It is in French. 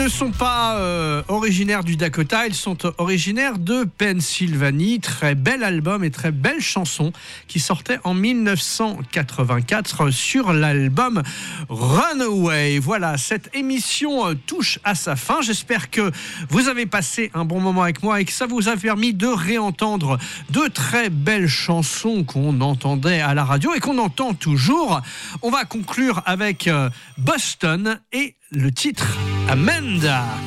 ne sont pas originaires du Dakota, ils sont originaires de Pennsylvanie. Très bel album et très belle chanson qui sortait en 1984 sur l'album Runaway. Voilà, cette émission touche à sa fin. J'espère que vous avez passé un bon moment avec moi et que ça vous a permis de réentendre de très belles chansons qu'on entendait à la radio et qu'on entend toujours. On va conclure avec Boston et le titre Amanda.